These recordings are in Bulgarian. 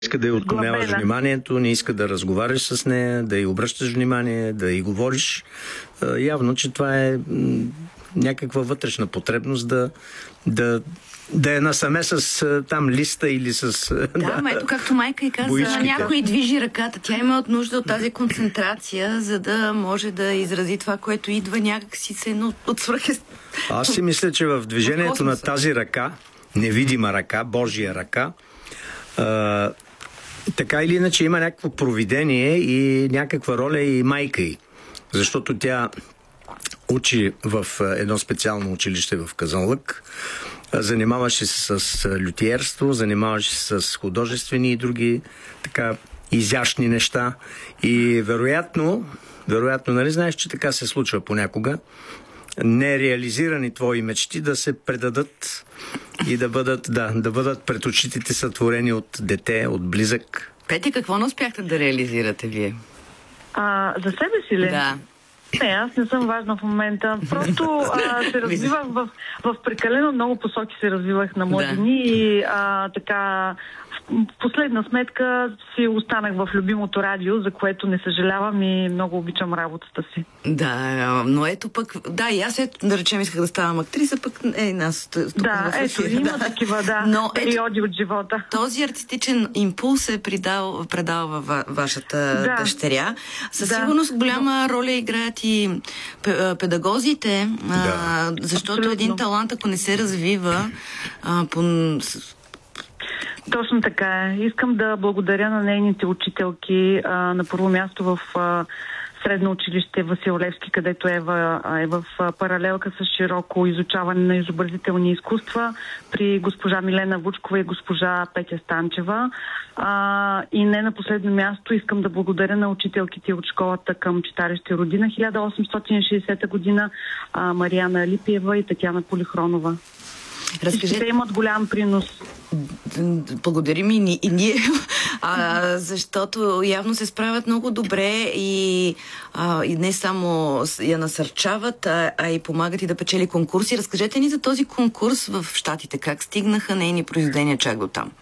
иска да й отклоняваш вниманието, не иска да разговаряш с нея, да й обръщаш внимание, да й говориш. Явно, че това е някаква вътрешна потребност да е насаме с там листа или с... Да, ето както майка и каза, боичките. някой движи ръката. Тя има от нужда от тази концентрация, за да може да изрази това, което идва някакси се от свръхе. Аз си мисля, че в движението на тази ръка, невидима ръка, Божия ръка, така или иначе има някакво провидение и някаква роля и майка й. Защото тя учи в едно специално училище в Казанлък, занимаваше се с лютиерство, занимаваше се с художествени и други така изящни неща. И вероятно, нали знаеш, че така се случва понякога, нереализирани твои мечти да се предадат и да бъдат пред очите сътворени от дете, от близък. Петя, какво не успяхте да реализирате вие? За себе си ли? Да. Не, аз не съм важна в момента. Просто се развивах в прекалено много посоки се развивах на млади дни и така в последна сметка си останах в любимото радио, за което не съжалявам и много обичам работата си. Да, но ето пък, да, и аз да речем исках да ставам актриса, пък нас тук да, ето, има такива, но периоди от живота. Този артистичен импулс е предал във вашата дъщеря. Със сигурност голяма роля играят и педагозите, защото абсолютно. Един талант, ако не се развива Точно така е. Искам да благодаря на нейните учителки. На първо място в средно училище Васил Левски, където Ева е в паралелка с широко изучаване на изобразителни изкуства при госпожа Милена Вучкова и госпожа Петя Станчева. И не на последно място искам да благодаря на учителките от школата към читалище Родина 1860 година, Мариана Алипиева и Татяна Полихронова. Те имат голям принос. Благодарим и ние, защото явно се справят много добре и не само я насърчават, а и помагат и да печели конкурси. Разкажете ни за този конкурс в Щатите. Как стигнаха нейни произведения чак до там?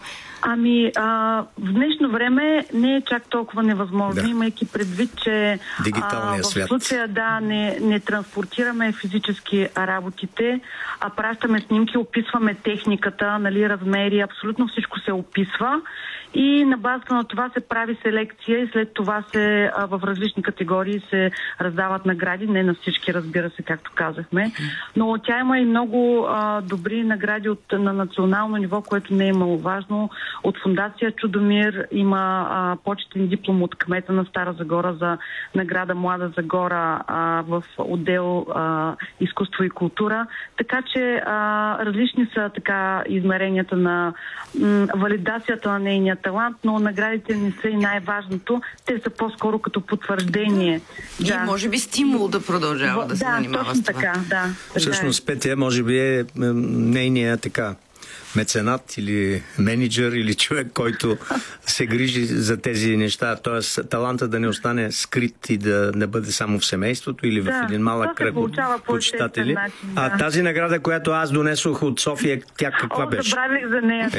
В днешно време не е чак толкова невъзможно, имайки предвид, че в случая не транспортираме физически работите, а пращаме снимки, описваме техниката, нали, размери, абсолютно всичко се описва и на базата на това се прави селекция и след това в различни категории се раздават награди, не на всички, разбира се, както казахме, но тя има и много добри награди на национално ниво, което не е маловажно. От фондация Чудомир има почетен диплом от кмета на Стара Загора за награда Млада Загора в отдел изкуство и култура. Така че различни са така измеренията на валидацията на нейния талант, но наградите не са и най-важното. Те са по-скоро като потвърждение. И може би стимул да продължава да се занимава с това. Така, да. Всъщност Петя може би е нейния така меценат или менеджер или човек, който се грижи за тези неща. Т.е. таланта да не остане скрит и да не бъде само в семейството или в един малък кръг почитатели. Тази награда, която аз донесох от София, тя каква беше? Забравих за нея.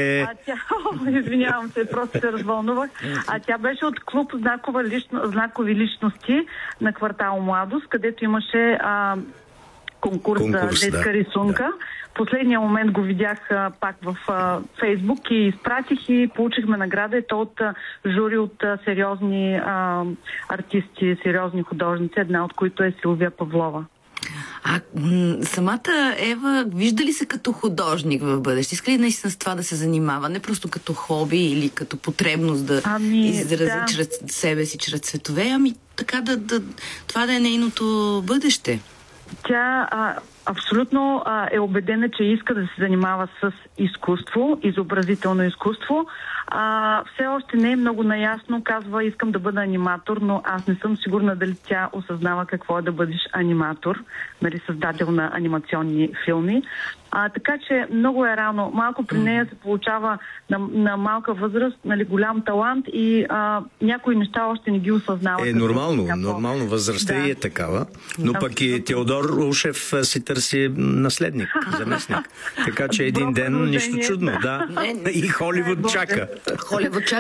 Извинявам се, просто се развълнувах. Тя беше от клуб знакови личности на квартал Младост, където имаше конкурс за детска рисунка. Последния момент го видях пак в Фейсбук и изпратих и получихме награда. Ето от жури от сериозни артисти, сериозни художници, една от които е Силвия Павлова. Самата Ева вижда ли се като художник в бъдеще? Иска ли наистина с това да се занимава? Не просто като хоби или като потребност да изрази чрез себе си, чрез цветове, така това да е нейното бъдеще? Тя абсолютно е убедена, че иска да се занимава с изкуство, изобразително изкуство. Все още не е много наясно, казва, искам да бъда аниматор, но аз не съм сигурна дали тя осъзнава какво е да бъдеш аниматор, нали, създател на анимационни филми. Така че много е рано. Малко при нея се получава на малка възраст, нали, голям талант и някои неща още не ги осъзнава. Нормално. Възрастта и е такава. Но пък и Теодор Ушев си търси наследник, заместник. Така че един ден нищо чудно. И Холивуд чака.